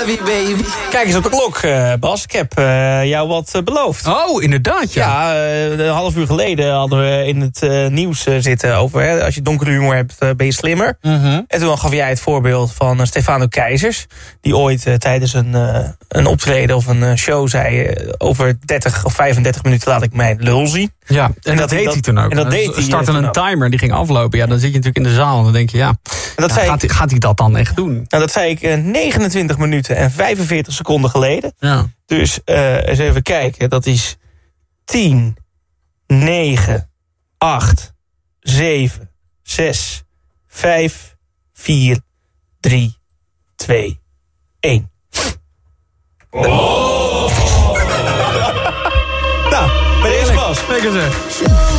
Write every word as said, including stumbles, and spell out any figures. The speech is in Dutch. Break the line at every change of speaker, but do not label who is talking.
love you, baby.
Kijk eens op de klok, uh, Bas. Ik heb uh, jou wat uh, beloofd.
Oh, inderdaad, ja.
Ja, uh, een half uur geleden hadden we in het uh, nieuws uh, zitten over... Hè, als je donkere humor hebt, uh, ben je slimmer.
Mm-hmm.
En toen gaf jij het voorbeeld van uh, Stefano Keizers... die ooit uh, tijdens een, uh, een optreden of een uh, show zei... Uh, over dertig of vijfendertig minuten laat ik mijn lul zien.
Ja, en, en dat, dat deed
dat,
hij toen ook.
En dat deed hij
startte een timer, die ging aflopen. Ja, dan zit je natuurlijk in de zaal en dan denk je, ja,
en dat
ja
zei
gaat,
ik,
hij, gaat hij dat dan echt doen?
Nou, dat zei ik uh, negenentwintig minuten en vijfenveertig seconden geleden.
Ja.
Dus uh, eens even kijken, dat is tien, negen, acht, zeven, zes, vijf, vier, drie, twee, één. Oh. Nou, bij deze was.
Lekker zeg.